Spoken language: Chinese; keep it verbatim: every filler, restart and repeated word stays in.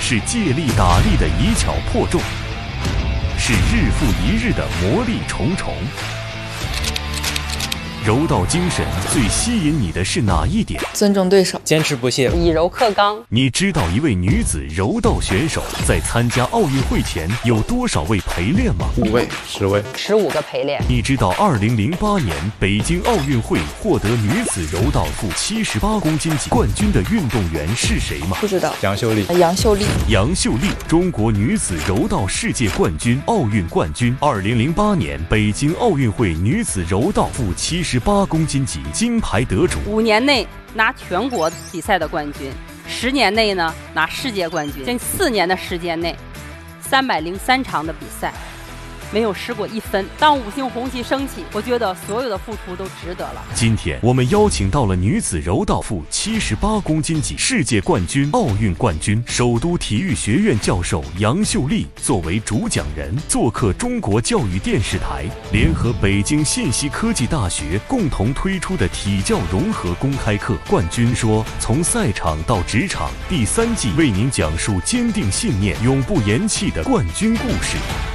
是借力打力的以巧破重，是日复一日的磨砺重重。柔道精神最吸引你的是哪一点？ 尊重对手， 坚持不懈， 以柔克刚。 你知道一位女子柔道选手在参加奥运会前有多少位陪练吗？ 五位、十位、 十五个陪练。 你知道二零零八年北京奥运会获得女子柔道负七十八公斤级冠军的运动员是谁吗？ 不知道。 杨秀丽。 杨秀丽。 杨秀丽，中国女子柔道世界冠军、奥运冠军。二零零八年北京奥运会女子柔道负七十八公斤级金牌得主。 五年内拿全国比赛的冠军，十年内呢拿世界冠军。近四年的时间内，三百零三场的比赛，没有失过一分。当五星红旗升起，我觉得所有的付出都值得了。 今天我们邀请到了女子柔道负七十八公斤级世界冠军、奥运冠军、首都体育学院教授杨秀丽作为主讲人，做客中国教育电视台，联合北京信息科技大学共同推出的体教融合公开课《冠军说：从赛场到职场》第三季，为您讲述坚定信念、永不言弃的冠军故事。